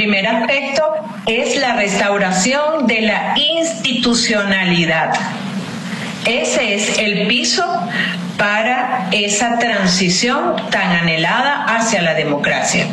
primer aspecto es la restauración de la institucionalidad. Ese es el piso para esa transición tan anhelada hacia la democracia.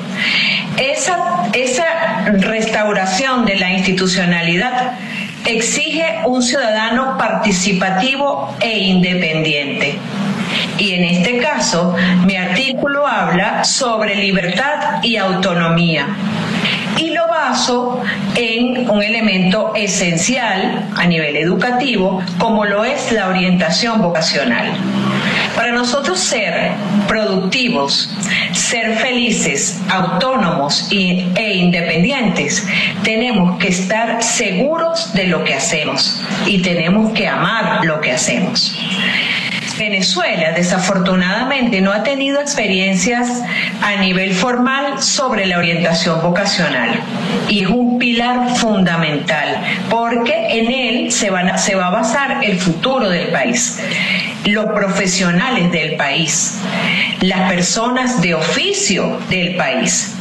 Esa restauración de la institucionalidad exige un ciudadano participativo e independiente. Y en este caso, mi artículo habla sobre libertad y autonomía. Y lo baso en un elemento esencial a nivel educativo, como lo es la orientación vocacional. Para nosotros ser productivos, ser felices, autónomos e independientes, tenemos que estar seguros de lo que hacemos y tenemos que amar lo que hacemos. Venezuela, desafortunadamente, no ha tenido experiencias a nivel formal sobre la orientación vocacional y es un pilar fundamental porque en él se va a basar el futuro del país, los profesionales del país, las personas de oficio del país.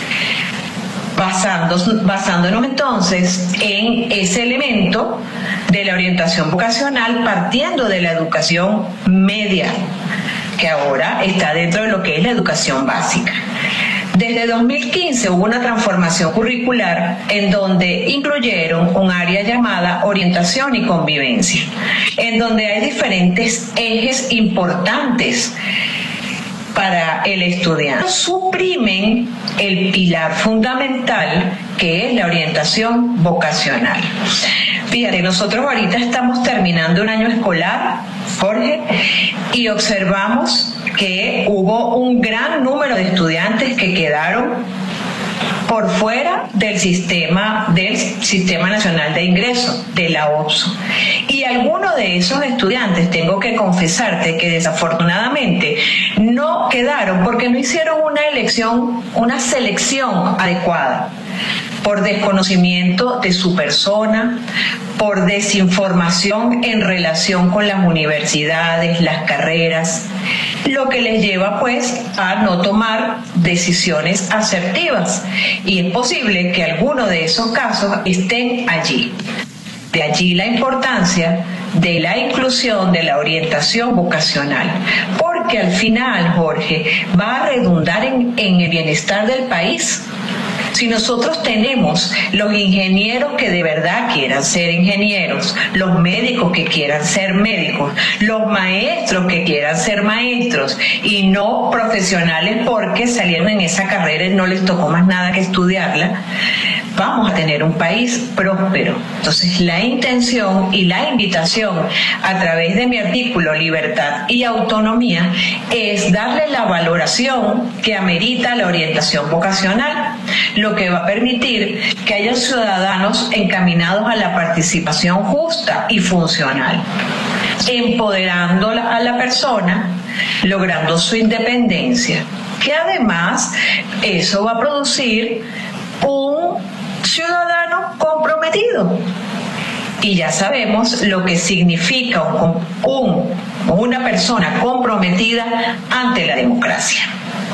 Basándonos entonces en ese elemento de la orientación vocacional, partiendo de la educación media, que ahora está dentro de lo que es la educación básica. Desde 2015 hubo una transformación curricular en donde incluyeron un área llamada orientación y convivencia, en donde hay diferentes ejes importantes para el estudiante. Suprimen el pilar fundamental que es la orientación vocacional. Fíjate, nosotros ahorita estamos terminando un año escolar, Jorge, y observamos que hubo un gran número de estudiantes que quedaron por fuera del Sistema Nacional de Ingreso, de la OPSO. Y algunos de esos estudiantes, tengo que confesarte que desafortunadamente no quedaron porque no hicieron una selección adecuada, por desconocimiento de su persona, por desinformación en relación con las universidades, las carreras, lo que les lleva pues a no tomar decisiones asertivas. Y es posible que algunos de esos casos estén allí. De allí la importancia de la inclusión de la orientación vocacional, porque al final, Jorge, va a redundar en el bienestar del país. Si nosotros tenemos los ingenieros que de verdad quieran ser ingenieros, los médicos que quieran ser médicos, los maestros que quieran ser maestros y no profesionales porque salieron en esa carrera y no les tocó más nada que estudiarla, vamos a tener un país próspero. Entonces, la intención y la invitación a través de mi artículo Libertad y Autonomía es darle la valoración que amerita la orientación vocacional, lo que va a permitir que haya ciudadanos encaminados a la participación justa y funcional, empoderando a la persona, logrando su independencia, que además eso va a producir un ciudadano comprometido. Y ya sabemos lo que significa una persona comprometida ante la democracia.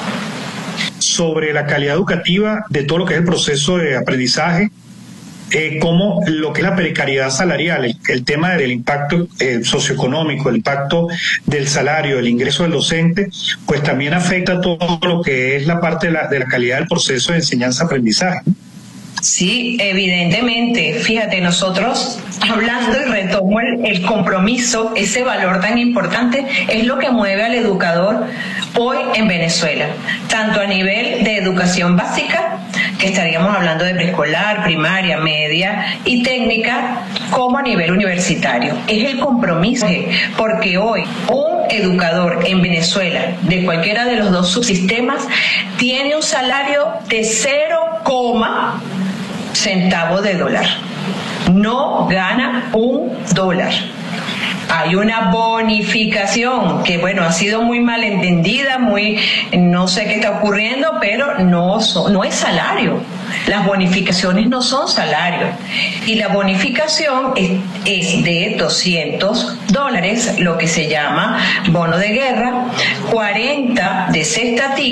Sobre la calidad educativa de todo lo que es el proceso de aprendizaje, como lo que es la precariedad salarial, el tema del impacto socioeconómico, el impacto del salario, del ingreso del docente, pues también afecta todo lo que es la parte de la calidad del proceso de enseñanza-aprendizaje. Sí, evidentemente. Fíjate, nosotros hablando y retomo el compromiso, ese valor tan importante, es lo que mueve al educador hoy en Venezuela, tanto a nivel de educación básica, que estaríamos hablando de preescolar, primaria, media y técnica, como a nivel universitario. Es el compromiso, porque hoy un educador en Venezuela, de cualquiera de los dos subsistemas, tiene un salario de 0, centavos de dólar. No gana $1. Hay una bonificación que, bueno, ha sido muy malentendida, no sé qué está ocurriendo, pero no es salario. Las bonificaciones no son salarios. Y la bonificación es de $200, lo que se llama bono de guerra, 40 de cesta